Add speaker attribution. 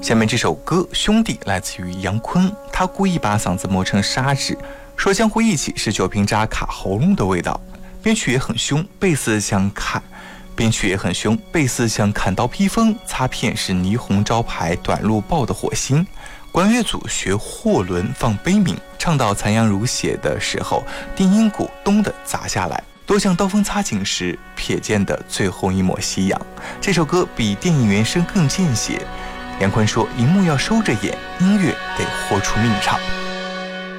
Speaker 1: 下面这首歌《兄弟》来自于杨坤，他故意把嗓子磨成砂纸，说江湖义气是酒瓶渣卡喉咙的味道。编曲也很凶，贝斯像砍刀披风，擦片是霓虹招牌短路爆的火星。管乐组学货轮放悲鸣，唱到残阳如血的时候，定音鼓咚的砸下来，多像刀锋擦颈时瞥见的最后一抹夕阳。这首歌比电影原声更见血。杨坤说，荧幕要收着眼，音乐得豁出命唱。